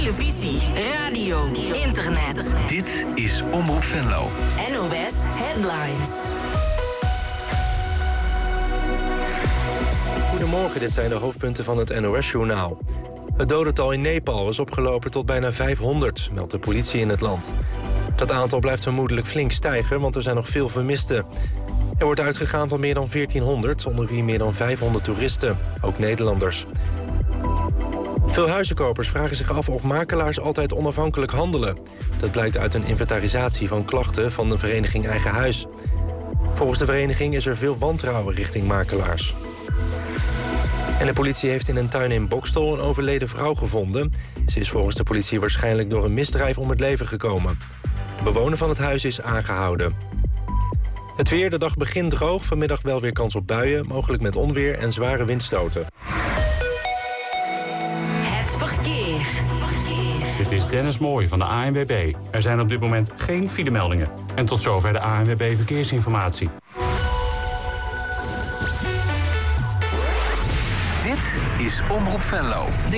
televisie, radio, internet. Dit is Omroep Venlo. NOS Headlines. Goedemorgen, dit zijn de hoofdpunten van het NOS-journaal. Het dodental in Nepal is opgelopen tot bijna 500, meldt de politie in het land. Dat aantal blijft vermoedelijk flink stijgen, want er zijn nog veel vermisten. Er wordt uitgegaan van meer dan 1400, onder wie meer dan 500 toeristen, ook Nederlanders. Veel huizenkopers vragen zich af of makelaars altijd onafhankelijk handelen. Dat blijkt uit een inventarisatie van klachten van de vereniging Eigen Huis. Volgens de vereniging is er veel wantrouwen richting makelaars. En de politie heeft in een tuin in Boxtel een overleden vrouw gevonden. Ze is volgens de politie waarschijnlijk door een misdrijf om het leven gekomen. De bewoner van het huis is aangehouden. Het weer, de dag begint droog, vanmiddag wel weer kans op buien, mogelijk met onweer en zware windstoten. Het verkeer. Dit is Dennis Mooij van de ANWB. Er zijn op dit moment geen filemeldingen. En tot zover de ANWB Verkeersinformatie. Dit is Omroep Venlo.